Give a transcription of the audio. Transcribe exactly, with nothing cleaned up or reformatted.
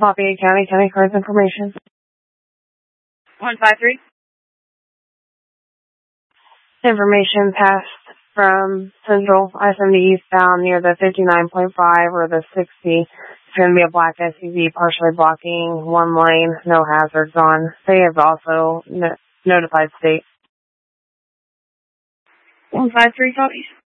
Lafayette County, County Cards Information. one five three. Information passed from Central I seventy eastbound near the fifty-nine point five or the sixty. It's going to be a black S U V partially blocking one lane, no hazards on. They have also no- notified state. one five three copies.